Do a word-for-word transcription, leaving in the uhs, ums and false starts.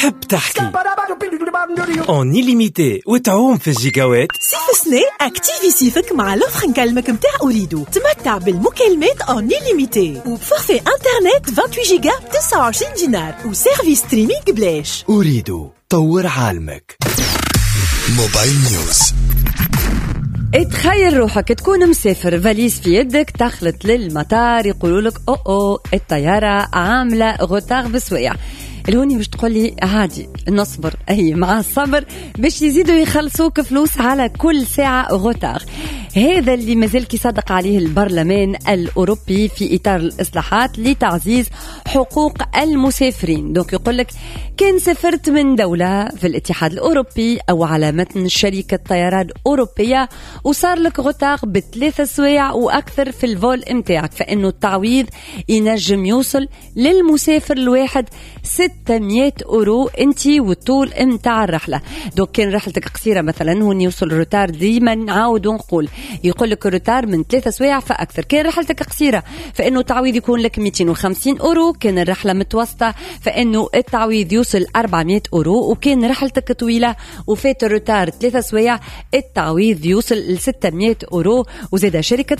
تحب تحكي اون إليميتي وتعوم في الجيجاوات. صيف سنة اكتيفي صيفك مع لوفر نكلمك متاع أوريدو. تمتع بالمكالمات اون إليميتي وبفورفي انترنت ثمانية وعشرين جيجا ب تسعة وعشرين دينار وسيرفيس ستريمينغ بلاش. أوريدو، طور عالمك. موبايل نيوز. اتخيل روحك تكون مسافر، فاليز في يدك، تخلط للمطار يقولولك او او الطيارة عاملة غوتار بسويع. الهوني مش تقولي عادي نصبر، أي مع الصبر باش يزيدوا يخلصوك فلوس على كل ساعة غوتار. هذا اللي مازال كيصدق عليه البرلمان الأوروبي في إطار الإصلاحات لتعزيز حقوق المسافرين. دونك يقولك كان سافرت من دولة في الاتحاد الأوروبي أو على متن شركة طيران أوروبية وصار لك غوتار بثلاثة سوايع وأكثر في الفول امتاعك، فإنه التعويض ينجم يوصل للمسافر الواحد ستمائة أورو انتي والطول امتاع الرحلة. دوك كان رحلتك قصيرة مثلا هون يوصل الروتار، ديما نعاود ونقول يقول لك الروتار من ثلاثة سوايع فأكثر. كان رحلتك قصيرة فإنه التعويض يكون لك مئتين وخمسين أورو، كان الرحلة متوسطة فإنه التعويض يوصل أربعمائة أورو، وكان رحلتك طويلة وفات الروتار ثلاثة سوايع التعويض يوصل ل ستمائة أورو. وزاد شركة